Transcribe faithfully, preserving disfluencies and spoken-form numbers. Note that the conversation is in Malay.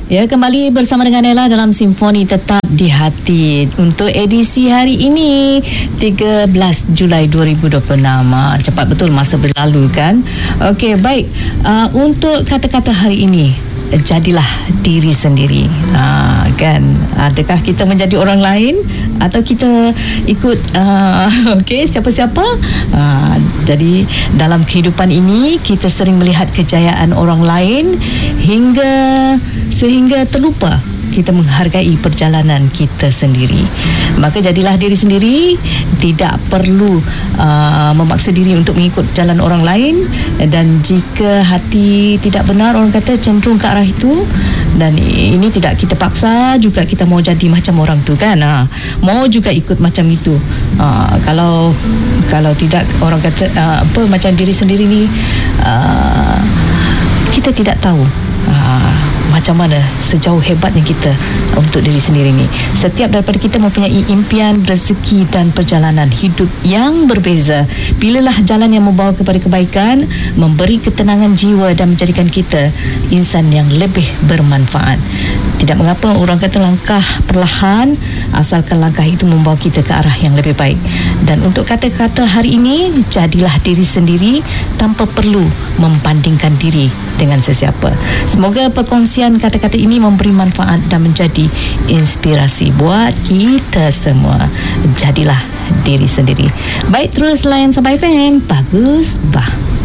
Ya, kembali bersama dengan Ella dalam Simfoni Tetap di Hati untuk edisi hari ini tiga belas Julai dua ribu dua puluh enam. Cepat betul masa berlalu kan. Okey, baik. Uh, untuk kata-kata hari ini, jadilah diri sendiri. Ha, kan, adakah kita menjadi orang lain atau kita ikut uh, okey siapa-siapa? Uh, jadi dalam kehidupan ini kita sering melihat kejayaan orang lain hingga sehingga terlupa kita menghargai perjalanan kita sendiri. Maka jadilah diri sendiri, tidak perlu uh, memaksa diri untuk mengikut jalan orang lain, dan jika hati tidak benar, orang kata cenderung ke arah itu, dan ini tidak kita paksa juga kita mau jadi macam orang tu kan. Ha, mau juga ikut macam itu. Ha, kalau kalau tidak, orang kata uh, apa macam diri sendiri ni, uh, kita tidak tahu uh, macam mana sejauh hebatnya kita untuk diri sendiri ni. Setiap daripada kita mempunyai impian, rezeki dan perjalanan hidup yang berbeza. Pilihlah jalan yang membawa kepada kebaikan, memberi ketenangan jiwa dan menjadikan kita insan yang lebih bermanfaat. Tidak mengapa orang kata langkah perlahan, asalkan langkah itu membawa kita ke arah yang lebih baik. Dan untuk kata-kata hari ini, jadilah diri sendiri tanpa perlu membandingkan diri dengan sesiapa. Semoga perkongsian kata-kata ini memberi manfaat dan menjadi inspirasi buat kita semua. Jadilah diri sendiri. Baik, terus layan Sabah F M. Bagus, bah.